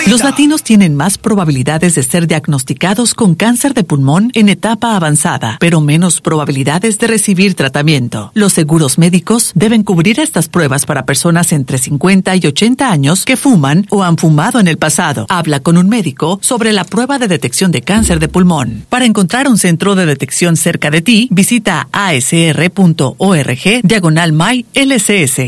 Los latinos tienen más probabilidades de ser diagnosticados con cáncer de pulmón en etapa avanzada, pero menos probabilidades de recibir tratamiento. Los seguros médicos deben cubrir estas pruebas para personas entre 50 y 80 años que fuman o han fumado en el pasado. Habla con un médico sobre la prueba de detección de cáncer de pulmón. Para encontrar un centro de detección cerca de ti, visita asr.org/MyLCS.